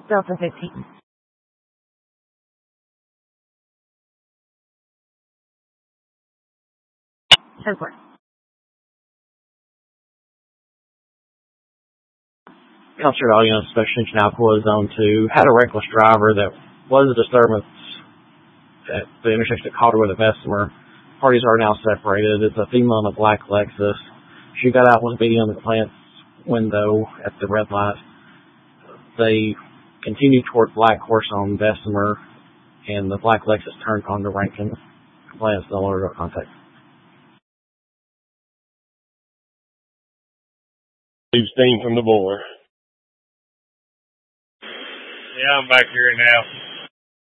Delta 15. Templar. Concert audience, Special Engine Alcoa Zone 2, had a reckless driver that was a disturbance at the intersection at Calder with a Bessemer. Parties are now separated. It's a female in a black Lexus. She got out, was beating on the plant's window at the red light. They continued toward Black Horse on Bessemer, and the black Lexus turned onto Rankin. Complainants no longer contact. Steve Steen from the board. Yeah, I'm back here now.